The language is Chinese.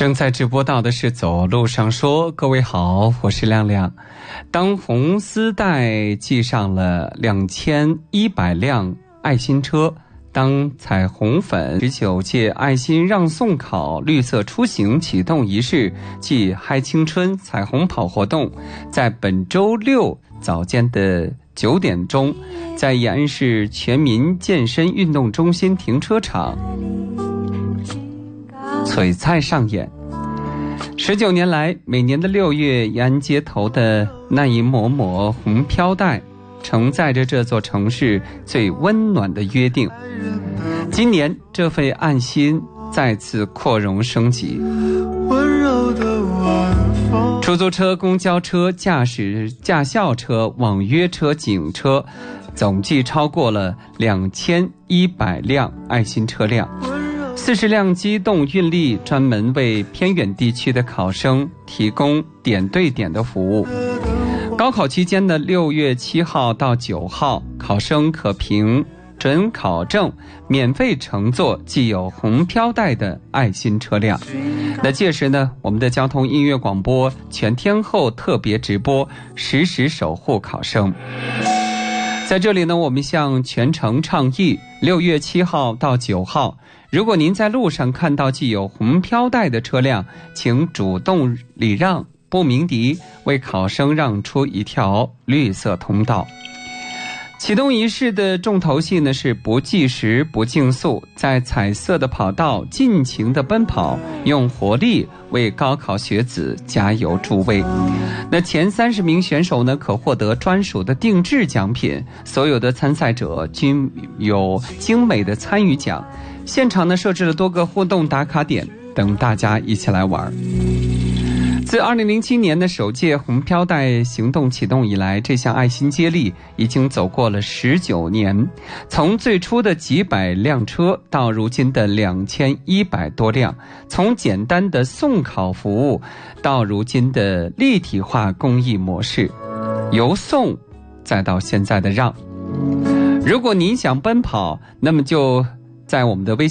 正在直播到的是走路上说，各位好，我是亮亮。当红丝带系上了2100辆爱心车，当彩虹粉19届爱心让送考绿色出行启动仪式暨嗨青春彩虹跑活动在本周六早间的9点钟，在延安市全民健身运动中心停车场璀璨上演。19年来，每年的6月，延安街头的那一抹抹红飘带，承载着这座城市最温暖的约定。今年，这份爱心再次扩容升级。出租车、公交车、驾校车、网约车、警车，总计超过了2100辆爱心车辆。40辆机动运力专门为偏远地区的考生提供点对点的服务。高考期间的6月7号到9号，考生可凭准考证免费乘坐系有红飘带的爱心车辆。那届时呢，我们的交通音乐广播全天候特别直播，实时守护考生。在这里呢，我们向全城倡议，6月7号到9号，如果您在路上看到系有红飘带的车辆，请主动礼让，不鸣笛，为考生让出一条绿色通道。启动仪式的重头戏呢是不计时不竞速，在彩色的跑道尽情的奔跑，用活力为高考学子加油助威。那前30名选手呢可获得专属的定制奖品，所有的参赛者均有精美的参与奖。现场呢设置了多个互动打卡点，等大家一起来玩。自2007年的首届红飘带行动启动以来，这项爱心接力已经走过了19年，从最初的几百辆车到如今的2100多辆，从简单的送考服务到如今的立体化公益模式，由送再到现在的让。如果您想奔跑，那么就在我们的微